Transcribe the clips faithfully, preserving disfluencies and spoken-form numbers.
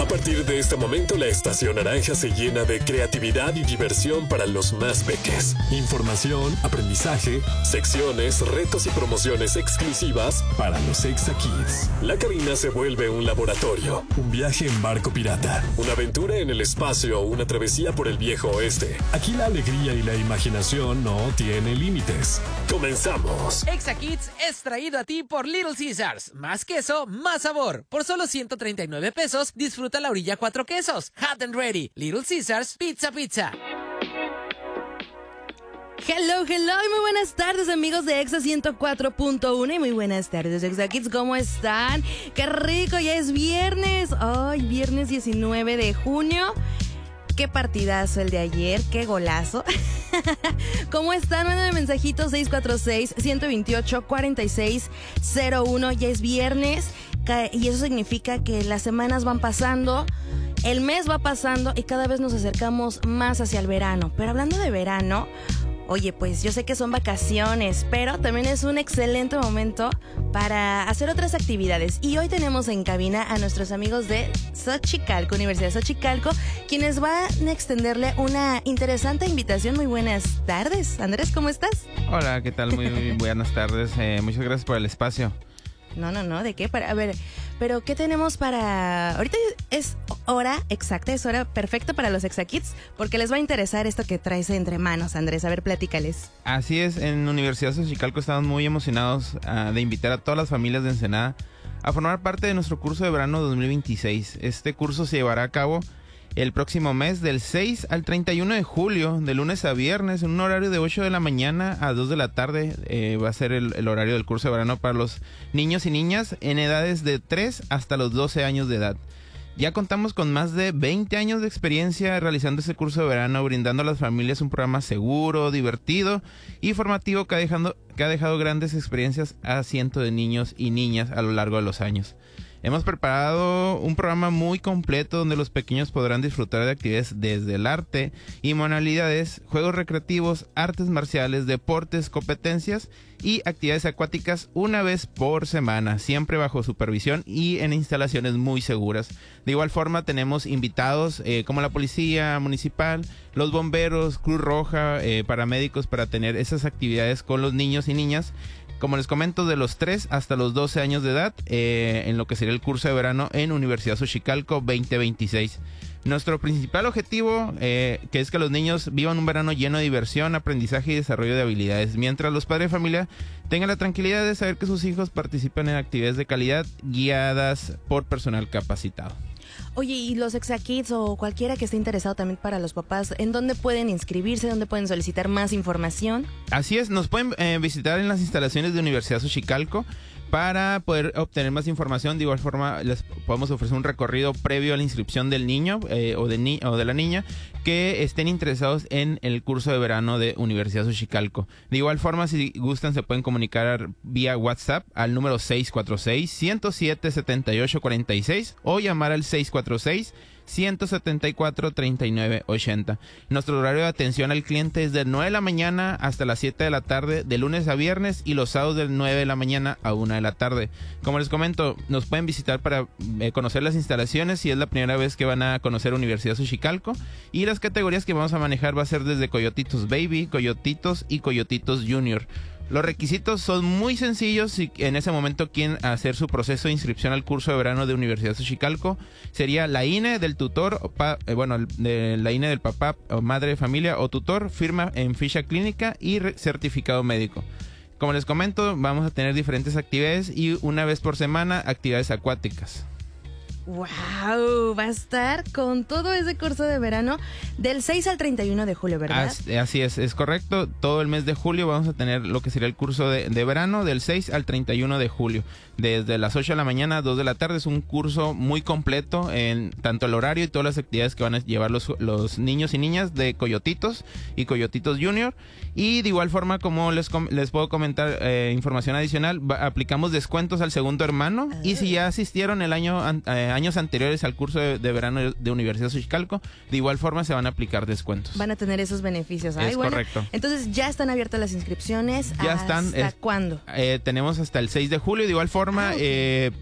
A partir de este momento, la Estación Naranja se llena de creatividad y diversión para los más peques. Información, aprendizaje, secciones, retos y promociones exclusivas para los Exa Kids. La cabina se vuelve un laboratorio, un viaje en barco pirata, una aventura en el espacio o una travesía por el viejo oeste. Aquí la alegría y la imaginación no tienen límites. ¡Comenzamos! Exa Kids es traído a ti por Little Caesars. Más queso, más sabor. Por solo ciento treinta y nueve pesos, disfruta la orilla cuatro quesos. Hot and ready. Little Caesars, pizza pizza. Hello, hello y muy buenas tardes, amigos de Exa ciento cuatro punto uno y muy buenas tardes, Exa Kids, ¿cómo están? ¡Qué rico! Ya es viernes. Ay, viernes diecinueve de junio. Qué partidazo el de ayer, qué golazo. ¿Cómo están? Mándame mensajitos seis cuatro seis, uno dos ocho, cuatro seis cero uno. Ya es viernes y eso significa que las semanas van pasando, el mes va pasando y cada vez nos acercamos más hacia el verano. Pero hablando de verano, oye, pues yo sé que son vacaciones, pero también es un excelente momento para hacer otras actividades. Y hoy tenemos en cabina a nuestros amigos de Xochicalco, Universidad de Xochicalco, quienes van a extenderle una interesante invitación. Muy buenas tardes. Andrés, ¿cómo estás? Hola, ¿qué tal? Muy, muy buenas tardes. Eh, muchas gracias por el espacio. No, no, no, ¿de qué? Para, a ver, pero ¿qué tenemos para...? Ahorita es hora exacta, es hora perfecta para los Exa Kids, porque les va a interesar esto que traes entre manos, Andrés. A ver, platícales. Así es, en Universidad Xochicalco estamos muy emocionados uh, de invitar a todas las familias de Ensenada a formar parte de nuestro curso de verano dos mil veintiséis. Este curso se llevará a cabo el próximo mes, del seis al treinta y uno de julio, de lunes a viernes, en un horario de ocho de la mañana a dos de la tarde. Eh, va a ser el, el horario del curso de verano para los niños y niñas en edades de tres hasta los doce años de edad. Ya contamos con más de veinte años de experiencia realizando este curso de verano, brindando a las familias un programa seguro, divertido y formativo que ha dejado, que ha dejado grandes experiencias a cientos de niños y niñas a lo largo de los años. Hemos preparado un programa muy completo donde los pequeños podrán disfrutar de actividades desde el arte y manualidades, juegos recreativos, artes marciales, deportes, competencias y actividades acuáticas una vez por semana, siempre bajo supervisión y en instalaciones muy seguras. De igual forma tenemos invitados eh, como la policía municipal, los bomberos, Cruz Roja, eh, paramédicos para tener esas actividades con los niños y niñas. Como les comento, de los tres hasta los doce años de edad, eh, en lo que sería el curso de verano en Universidad Xochicalco veinte veintiséis. Nuestro principal objetivo, eh, que es que los niños vivan un verano lleno de diversión, aprendizaje y desarrollo de habilidades, mientras los padres de familia tengan la tranquilidad de saber que sus hijos participan en actividades de calidad guiadas por personal capacitado. Oye, y los Exa Kids o cualquiera que esté interesado también para los papás, ¿en dónde pueden inscribirse? ¿Dónde pueden solicitar más información? Así es, nos pueden eh, visitar en las instalaciones de Universidad Xochicalco para poder obtener más información. De igual forma, les podemos ofrecer un recorrido previo a la inscripción del niño eh, o, de ni- o de la niña que estén interesados en el curso de verano de Universidad Xochicalco. De igual forma, si gustan, se pueden comunicar vía WhatsApp al número seis cuatro seis, uno cero siete, siete ocho cuatro seis o llamar al seis cuatro seis, uno siete cuatro, tres nueve ocho cero. Nuestro horario de atención al cliente es de nueve de la mañana hasta las siete de la tarde, de lunes a viernes, y los sábados de nueve de la mañana a una de la tarde. Como les comento, nos pueden visitar para eh, conocer las instalaciones si es la primera vez que van a conocer Universidad Xochicalco, y las categorías que vamos a manejar va a ser desde Coyotitos Baby, Coyotitos y Coyotitos Junior. Los requisitos son muy sencillos. Si en ese momento quieren hacer su proceso de inscripción al curso de verano de Universidad Xochicalco, sería la I N E del tutor, o pa, eh, bueno, de la I N E del papá o madre de familia o tutor, firma en ficha clínica y re- certificado médico. Como les comento, vamos a tener diferentes actividades y una vez por semana actividades acuáticas. ¡Wow! Va a estar con todo ese curso de verano del seis al treinta y uno de julio, ¿verdad? Así, así es, es correcto. Todo el mes de julio vamos a tener lo que sería el curso de, de verano del seis al treinta y uno de julio. Desde las ocho de la mañana a dos de la tarde. Es un curso muy completo en tanto el horario y todas las actividades que van a llevar los, los niños y niñas de Coyotitos y Coyotitos Junior. Y de igual forma, como les, les puedo comentar eh, información adicional, va, aplicamos descuentos al segundo hermano. Y si ya asistieron el año eh, años anteriores al curso de, de verano de Universidad Xochicalco, de igual forma se van a aplicar descuentos. Van a tener esos beneficios. Ay, es bueno, correcto. Entonces ya están abiertas las inscripciones. Ya ¿Hasta están. ¿Hasta cuándo? Eh, tenemos hasta el seis de julio. De igual forma, ah, okay. eh,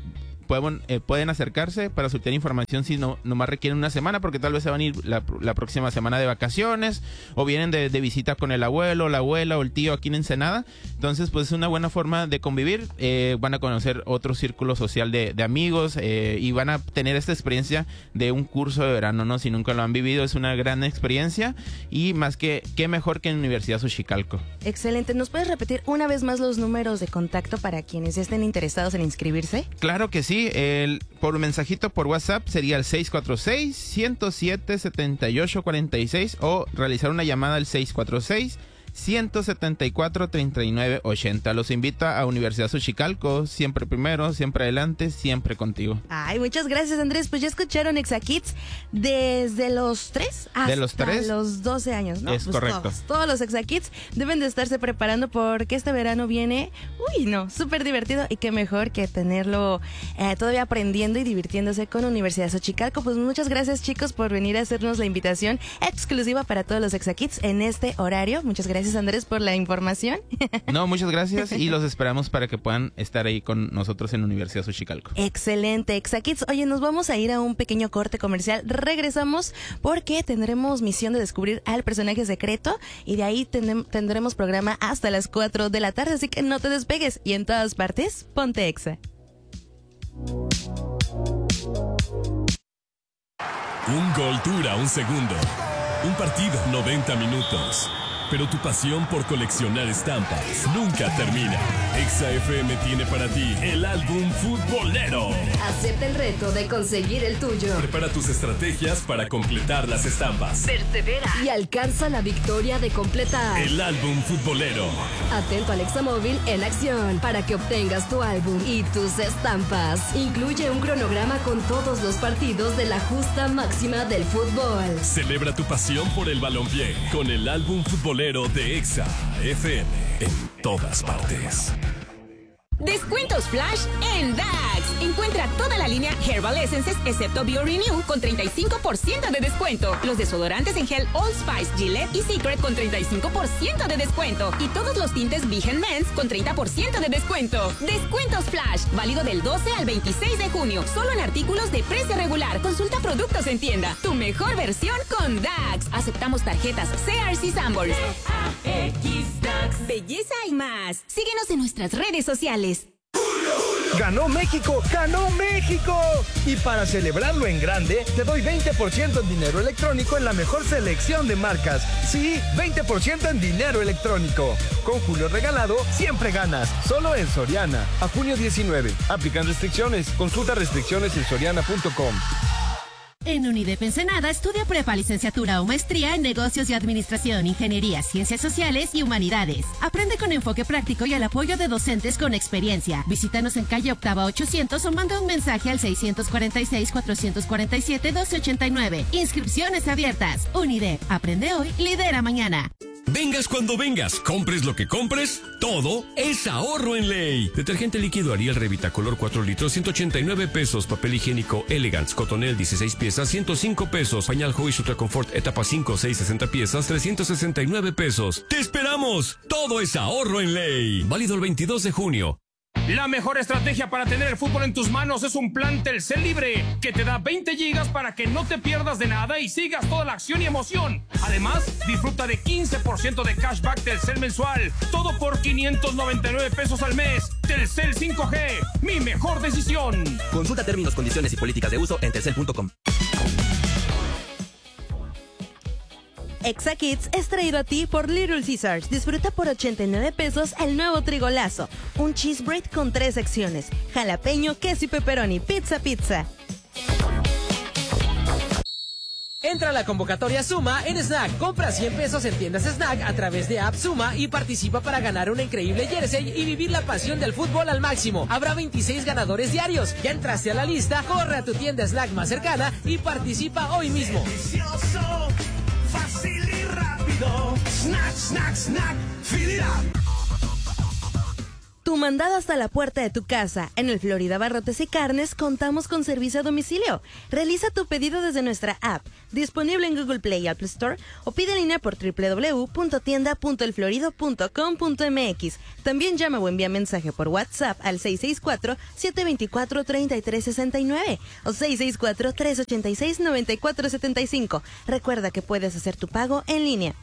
pueden, eh, pueden acercarse para solicitar información si no nomás requieren una semana, porque tal vez se van a ir la, la próxima semana de vacaciones o vienen de, de visita con el abuelo, la abuela o el tío aquí en Ensenada. Entonces pues es una buena forma de convivir, eh, van a conocer otro círculo social de, de amigos eh, y van a tener esta experiencia de un curso de verano, ¿no? Si nunca lo han vivido, es una gran experiencia y más que, qué mejor que en Universidad Xochicalco. Excelente, ¿nos puedes repetir una vez más los números de contacto para quienes estén interesados en inscribirse? Claro que sí, el, por mensajito por WhatsApp sería el seis cuatro seis, ciento siete, setenta y ocho cuarenta y seis o realizar una llamada al seis cuatro seis, ciento setenta y cuatro, treinta y nueve ochenta. Los invita a Universidad Xochicalco, siempre primero, siempre adelante, siempre contigo. Ay, muchas gracias, Andrés. Pues ya escucharon ExaKids desde los tres hasta de los tres, los doce años, ¿no? Es pues correcto. Todos, todos los ExaKids deben de estarse preparando porque este verano viene, uy, no, súper divertido y qué mejor que tenerlo eh, todavía aprendiendo y divirtiéndose con Universidad Xochicalco. Pues muchas gracias, chicos, por venir a hacernos la invitación exclusiva para todos los ExaKids en este horario. Muchas gracias. Gracias, Andrés, por la información. No, muchas gracias y los esperamos para que puedan estar ahí con nosotros en Universidad Xochicalco. Excelente, ExaKids. Oye, nos vamos a ir a un pequeño corte comercial. Regresamos porque tendremos misión de descubrir al personaje secreto y de ahí ten- tendremos programa hasta las cuatro de la tarde, así que no te despegues y en todas partes, ponte Exa. Un gol dura un segundo. Un partido, noventa minutos. Pero tu pasión por coleccionar estampas nunca termina. Exa F M tiene para ti el álbum futbolero. Acepta el reto de conseguir el tuyo. Prepara tus estrategias para completar las estampas. Persevera y alcanza la victoria de completar el álbum futbolero. Atento al Examóvil en acción para que obtengas tu álbum y tus estampas. Incluye un cronograma con todos los partidos de la justa máxima del fútbol. Celebra tu pasión por el balompié con el álbum futbolero de Exa F M en todas partes. Descuentos flash en Dax. Encuentra toda la línea Herbal Essences excepto BioRenew con treinta y cinco por ciento de descuento. Los desodorantes en gel Old Spice, Gillette y Secret con treinta y cinco por ciento de descuento. Y todos los tintes Vegan Men's con treinta por ciento de descuento. Descuentos flash. Válido del doce al veintiséis de junio. Solo en artículos de precio regular. Consulta productos en tienda. Tu mejor versión con Dax. Aceptamos tarjetas C R C Sanborns. Dax. Belleza y más. Síguenos en nuestras redes sociales. ¡Ganó México! ¡Ganó México! Y para celebrarlo en grande, te doy veinte por ciento en dinero electrónico en la mejor selección de marcas. Sí, veinte por ciento en dinero electrónico. Con Julio Regalado, siempre ganas. Solo en Soriana. A junio diecinueve. Aplican restricciones. Consulta restricciones en soriana punto com. En UNIDEP Ensenada estudia prepa, licenciatura o maestría en negocios y administración, ingeniería, ciencias sociales y humanidades. Aprende con enfoque práctico y el apoyo de docentes con experiencia. Visítanos en calle Octava ochocientos o manda un mensaje al seiscientos cuarenta y seis, cuatrocientos cuarenta y siete, doce ochenta y nueve. Inscripciones abiertas. UNIDEP. Aprende hoy, lidera mañana. Vengas cuando vengas, compres lo que compres, todo es ahorro en ley. Detergente líquido Ariel Revitacolor cuatro litros, ciento ochenta y nueve pesos. Papel higiénico Elegance Cotonel dieciséis piezas, ciento cinco pesos. Pañal Joy Sutra Confort etapa cinco, seis, sesenta piezas, trescientos sesenta y nueve pesos. ¡Te esperamos! Todo es ahorro en ley. Válido el veintidós de junio. La mejor estrategia para tener el fútbol en tus manos es un plan Telcel Libre que te da veinte gigas para que no te pierdas de nada y sigas toda la acción y emoción. Además, disfruta de quince por ciento de cashback Telcel mensual. Todo por quinientos noventa y nueve pesos al mes. Telcel cinco G, mi mejor decisión. Consulta términos, condiciones y políticas de uso en telcel punto com. ExaKids es traído a ti por Little Caesars. Disfruta por ochenta y nueve pesos el nuevo trigolazo. Un cheese bread con tres secciones: jalapeño, queso y pepperoni. Pizza, pizza. Entra a la convocatoria Suma en Snack. Compra cien pesos en tiendas Snack a través de App Suma y participa para ganar una increíble jersey y vivir la pasión del fútbol al máximo. Habrá veintiséis ganadores diarios. Ya entraste a la lista, corre a tu tienda Snack más cercana y participa hoy mismo. Delicioso, fácil y rápido. Snack, snack, snack, fill it up. Tu mandado hasta la puerta de tu casa. En el Florida Barrotes y Carnes contamos con servicio a domicilio. Realiza tu pedido desde nuestra app, disponible en Google Play y Apple Store, o pide en línea por doble u doble u doble u punto tienda punto el florido punto com punto m x. También llama o envía mensaje por WhatsApp al seis seis cuatro, siete dos cuatro, tres tres seis nueve o seis seis cuatro, tres ocho seis, nueve cuatro siete cinco. Recuerda que puedes hacer tu pago en línea.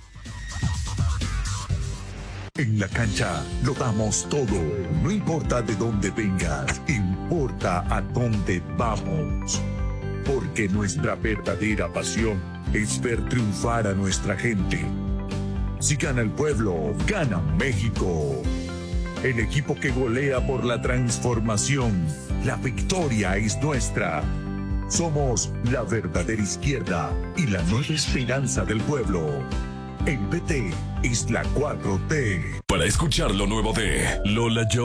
En la cancha lo damos todo, no importa de dónde vengas, importa a dónde vamos. Porque nuestra verdadera pasión es ver triunfar a nuestra gente. Si gana el pueblo, gana México. El equipo que golea por la transformación, la victoria es nuestra. Somos la verdadera izquierda y la nueva esperanza del pueblo. El P T es la cuatro T. Para escuchar lo nuevo de Lola Yo.